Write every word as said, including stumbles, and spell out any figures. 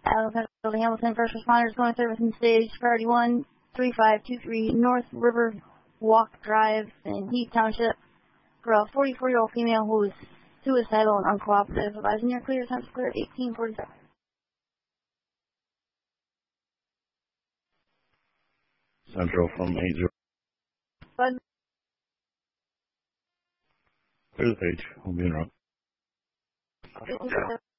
Alexander Hamilton, first responders going service in stage, priority one, three five two three North River Walk Drive in Heath Township, for a forty-four-year-old female who is suicidal and uncooperative. Advising your clear, time clear, eighteen forty-seven. Central from eight zero. Bud. Clear the page. We'll be in route. eighteen forty-seven.